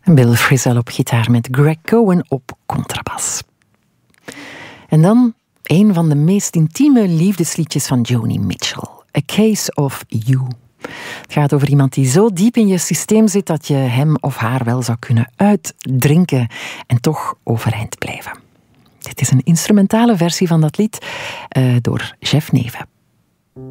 Bill Frisell op gitaar met Greg Cohen op contrabas. En dan een van de meest intieme liefdesliedjes van Joni Mitchell. A Case of You. Het gaat over iemand die zo diep in je systeem zit dat je hem of haar wel zou kunnen uitdrinken en toch overeind blijven. Dit is een instrumentale versie van dat lied door Jeff Neven.